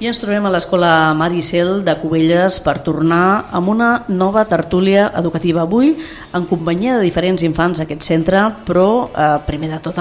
I ens trobem a l'Escola Maricel de Cubelles per tornar amb una nova tertúlia educativa avui en companyia de diferents infants d'aquest centre, però primer de tot